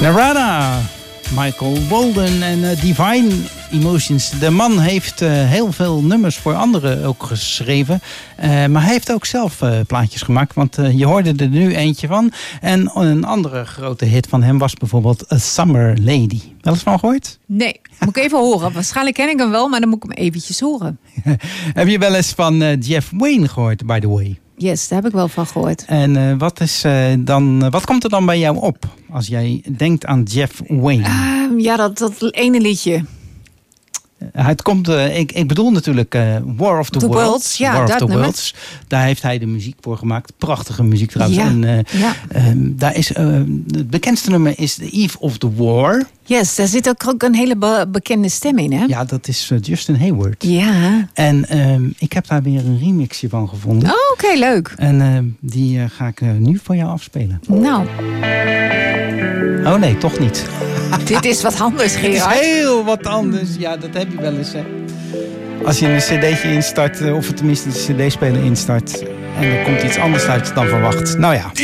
Narada, Michael Walden en Divine Emotions. De man heeft heel veel nummers voor anderen ook geschreven. Maar hij heeft ook zelf plaatjes gemaakt. Want je hoorde er nu eentje van. En een andere grote hit van hem was bijvoorbeeld A Summer Lady. Wel eens van gehoord? Nee, moet ik even horen. Waarschijnlijk ken ik hem wel, maar dan moet ik hem eventjes horen. Heb je wel eens van Jeff Wayne gehoord, by the way? Yes, daar heb ik wel van gehoord. En wat komt er dan bij jou op als jij denkt aan Jeff Wayne? Ja, dat ene liedje. Het komt, ik bedoel natuurlijk War of the Worlds. Ja, War of dat the nummer. Worlds. Daar heeft hij de muziek voor gemaakt. Prachtige muziek trouwens. Ja, En, daar is, het bekendste nummer is The Eve of the War. Yes, daar zit ook een hele bekende stem in, hè? Ja, dat is Justin Hayward. Ja. En ik heb daar weer een remixje van gevonden. Oh, oké, leuk. En die ga ik nu voor jou afspelen. Nou. Oh nee, toch niet. Dit is wat anders, Gerard. Het is heel wat anders. Ja, dat heb je wel eens, hè. Als je een cd'tje instart, of tenminste de cd-speler instart, en er komt iets anders uit dan verwacht. Nou ja.